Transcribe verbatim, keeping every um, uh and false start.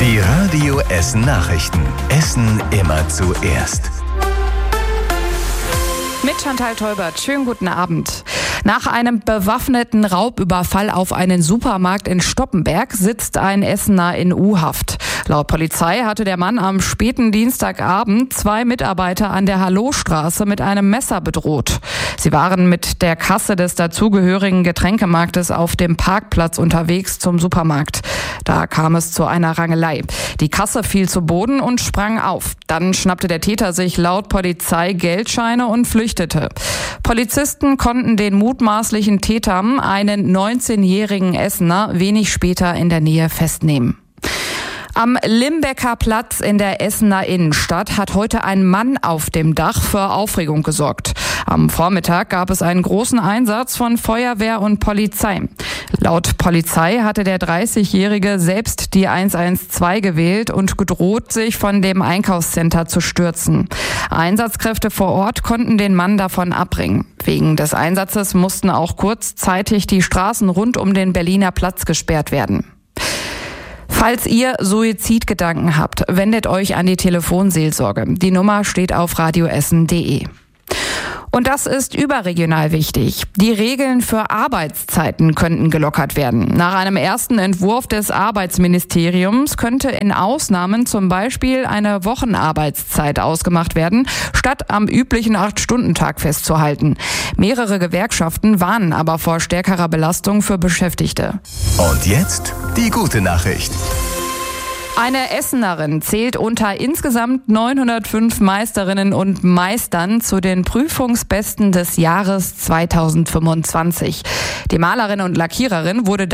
Die Radio Essen Nachrichten. Essen immer zuerst. Mit Chantal Teubert. Schönen guten Abend. Nach einem bewaffneten Raubüberfall auf einen Supermarkt in Stoppenberg sitzt ein Essener in U-Haft. Laut Polizei hatte der Mann am späten Dienstagabend zwei Mitarbeiter an der Hallowstraße mit einem Messer bedroht. Sie waren mit der Kasse des dazugehörigen Getränkemarktes auf dem Parkplatz unterwegs zum Supermarkt. Da kam es zu einer Rangelei. Die Kasse fiel zu Boden und sprang auf. Dann schnappte der Täter sich laut Polizei Geldscheine und flüchtete. Polizisten konnten den mutmaßlichen Täter, einen neunzehnjährigen Essener, wenig später in der Nähe festnehmen. Am Limbecker Platz in der Essener Innenstadt hat heute ein Mann auf dem Dach für Aufregung gesorgt. Am Vormittag gab es einen großen Einsatz von Feuerwehr und Polizei. Laut Polizei hatte der dreißigjährige selbst die eins eins zwei gewählt und gedroht, sich von dem Einkaufscenter zu stürzen. Einsatzkräfte vor Ort konnten den Mann davon abbringen. Wegen des Einsatzes mussten auch kurzzeitig die Straßen rund um den Berliner Platz gesperrt werden. Falls ihr Suizidgedanken habt, wendet euch an die Telefonseelsorge. Die Nummer steht auf radioessen punkt de. Und das ist überregional wichtig. Die Regeln für Arbeitszeiten könnten gelockert werden. Nach einem ersten Entwurf des Arbeitsministeriums könnte in Ausnahmen zum Beispiel eine Wochenarbeitszeit ausgemacht werden, statt am üblichen acht-Stunden-Tag festzuhalten. Mehrere Gewerkschaften warnen aber vor stärkerer Belastung für Beschäftigte. Und jetzt die gute Nachricht. Eine Essenerin zählt unter insgesamt neunhundertfünf Meisterinnen und Meistern zu den Prüfungsbesten des Jahres zweitausendfünfundzwanzig. Die Malerin und Lackiererin wurde